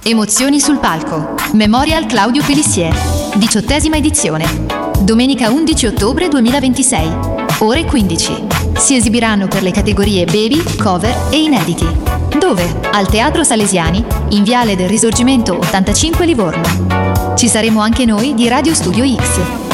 Emozioni sul palco. Memorial Claudio Pelissier. 18ª edizione. Domenica 11 ottobre 2026. Ore 15. Si esibiranno per le categorie Baby, Cover e Inediti. Dove? Al Teatro Salesiani, in Viale del Risorgimento 85 Livorno. Ci saremo anche noi di Radio Studio X.